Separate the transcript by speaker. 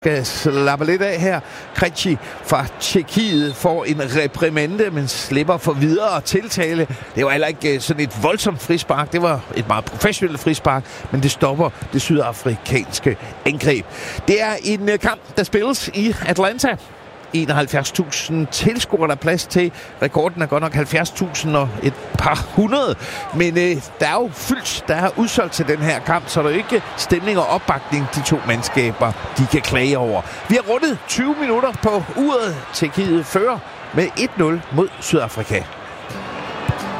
Speaker 1: skal slappe lidt af her. Krejci fra Tjekkiet får en reprimande, men slipper for videre tiltale. Det var heller ikke sådan et voldsomt frispark. Det var et meget professionelt frispark, men det stopper det sydafrikanske angreb. Det er en kamp, der spilles i Atlanta. 71.000 tilskuere der plads til. Rekorden er godt nok 70.000 og et par hundrede. Men der er jo fyldt, der er udsolgt til den her kamp, så der er ikke stemning og opbakning, de to mandskaber, de kan klage over. Vi har rundet 20 minutter på uret. Tjekkiet fører med 1-0 mod Sydafrika.